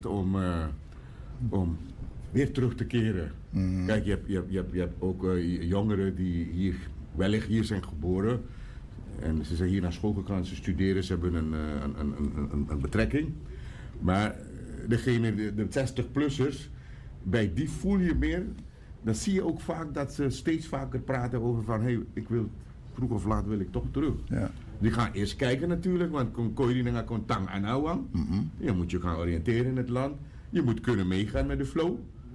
om weer terug te keren. Kijk, je hebt ook jongeren die wellicht hier zijn geboren. En ze zijn hier naar school gegaan, ze studeren, ze hebben een betrekking. Maar de 60-plussers, bij die voel je meer. Dan zie je ook vaak dat ze steeds vaker praten over van... hey, vroeg of laat wil ik toch terug. Ja. Die gaan eerst kijken natuurlijk, want kon je die naar tang en awang. Je moet je gaan oriënteren in het land. Je moet kunnen meegaan met de flow.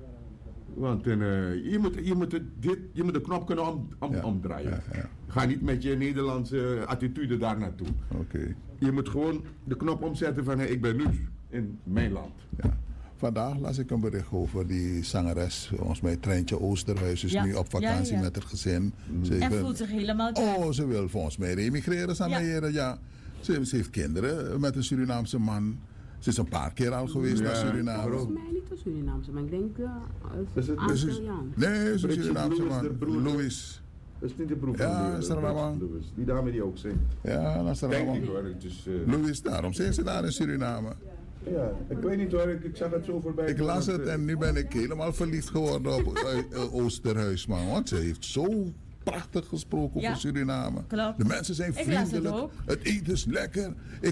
Want je moet de knop kunnen omdraaien. Ja. Ga niet met je Nederlandse attitude daar naartoe. Je moet gewoon de knop omzetten van hey, ik ben nu in mijn land. Ja. Vandaag las ik een bericht over die zangeres, volgens mij Treintje Oosterhuis, is nu op vakantie met haar gezin. En voelt zich helemaal thuis. Oh, ze wil volgens mij remigreren, ja. Ze heeft kinderen met een Surinaamse man. Ze is een paar keer al geweest naar Suriname. Volgens mij niet een Surinaamse man, ik denk Antilliaan. Nee, het is een Surinaamse man. Louis. Dat is niet de broer van Louis. Die dame die ook zingt. Ja, dat is er allemaal. Louis, daarom zingt ze daar in Suriname. Ja, ik weet niet hoor, ik zag het zo voorbij. Ik las het en nu ben ik helemaal verliefd geworden op Oosterhuis, man. Want ze heeft zo prachtig gesproken over Suriname. Klopt. De mensen zijn vriendelijk. Het eten is lekker.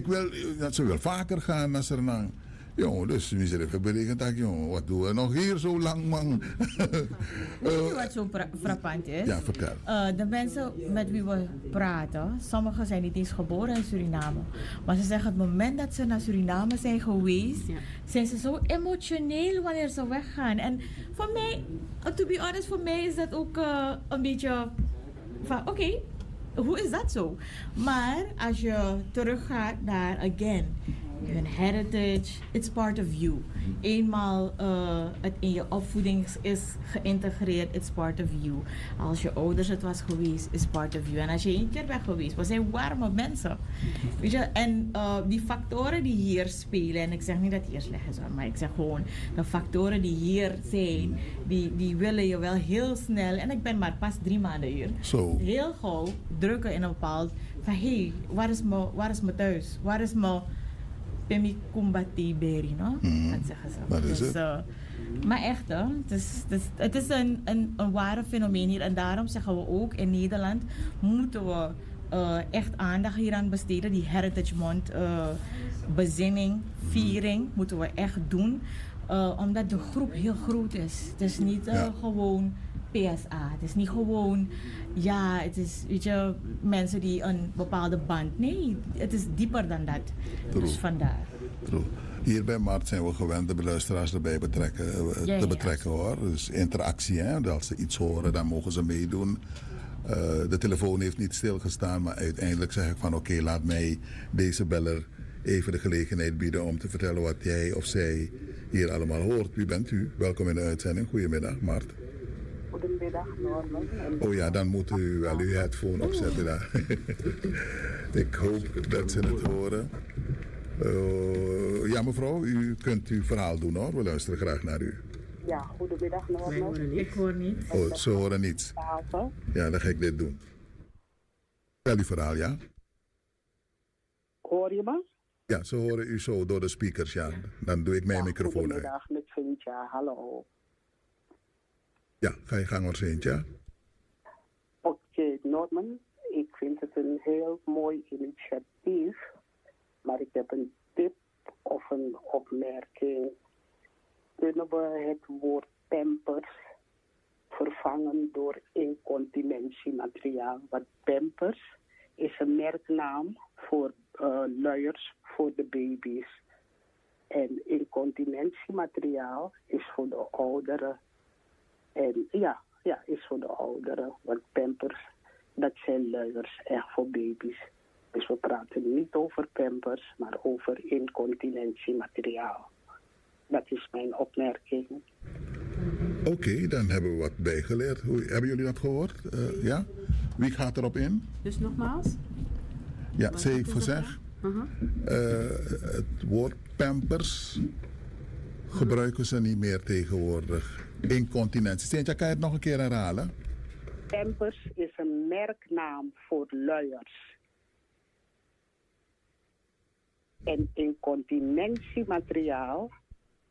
Ze wil vaker gaan naar Suriname. Jongen, dus misericordia berekent dat, jongen, wat doen we nog hier zo lang, man? Weet je wat zo frappant is? Ja, vertel. De mensen met wie we praten, sommigen zijn niet eens geboren in Suriname. Maar ze zeggen, het moment dat ze naar Suriname zijn geweest, zijn ze zo emotioneel wanneer ze weggaan. En voor mij, to be honest, voor mij is dat ook een beetje van, oké, hoe is dat zo? Maar als je teruggaat naar, again, hun heritage, it's part of you. Eenmaal het in je opvoeding is geïntegreerd, it's part of you. Als je ouders het was geweest, it's part of you. En als je 1 keer bent geweest, we zijn warme mensen. Weet je? En die factoren die hier spelen, en ik zeg niet dat hier slecht is, maar ik zeg gewoon, de factoren die hier zijn, die willen je wel heel snel, en ik ben maar pas 3 maanden hier, heel gauw drukken in een bepaald, van hey, waar is mijn thuis? Waar is mijn Pemi Kumbati Beri, no? Dat zeggen ze. Dat is het. Maar echt, hè? Het is een ware fenomeen hier. En daarom zeggen we ook, in Nederland moeten we echt aandacht hieraan besteden. Die Heritage Month, bezinning, viering, moeten we echt doen. Omdat de groep heel groot is. Het is niet gewoon PSA. Het is niet gewoon, het is, weet je, mensen die een bepaalde band. Nee, het is dieper dan dat. True. Dus vandaar. True. Hier bij Mart zijn we gewend de beluisteraars erbij te betrekken hoor. Dus interactie, hè. Als ze iets horen, dan mogen ze meedoen. De telefoon heeft niet stilgestaan, maar uiteindelijk zeg ik van oké, laat mij deze beller even de gelegenheid bieden om te vertellen wat jij of zij hier allemaal hoort. Wie bent u? Welkom in de uitzending. Goedemiddag, Mart. Goedemiddag, Norman. Oh ja, dan moet u wel uw headphone opzetten daar. Ik hoop dat ze het horen. Ja, mevrouw, u kunt uw verhaal doen hoor. We luisteren graag naar u. Ja, goedemiddag, Norman. Ik hoor niets. Oh, ze horen niets. Ja, dan ga ik dit doen. Stel uw verhaal, ja? Hoor je me? Ja, ze horen u zo door de speakers, ja. Dan doe ik mijn microfoon uit. Goedemiddag, met Cynthia. Hallo. Ja, ga je gang, Cynthia. Oké, Norman. Ik vind het een heel mooi initiatief. Maar ik heb een tip of een opmerking. Kunnen we het woord pampers vervangen door incontinentiemateriaal? Want pampers is een merknaam voor luiers voor de baby's. En incontinentiemateriaal is voor de ouderen. En is voor de ouderen. Want pampers, dat zijn luiers echt voor baby's. Dus we praten niet over pampers, maar over incontinentiemateriaal. Dat is mijn opmerking. Oké, dan hebben we wat bijgeleerd. Hebben jullie dat gehoord? Ja? Wie gaat erop in? Dus nogmaals? Ja, zei ik gezegd. Het woord pampers gebruiken ze niet meer tegenwoordig. Incontinentie. Cynthia, kan je het nog een keer herhalen? Pampers is een merknaam voor luiers. En incontinentiemateriaal